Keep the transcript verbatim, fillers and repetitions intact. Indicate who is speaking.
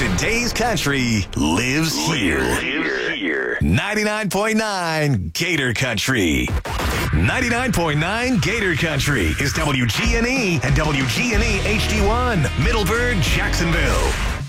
Speaker 1: Today's country lives here.
Speaker 2: Lives here.
Speaker 1: ninety-nine point nine Gator Country. ninety-nine point nine Gator Country is W G N E and W G N E H D one, Middleburg, Jacksonville.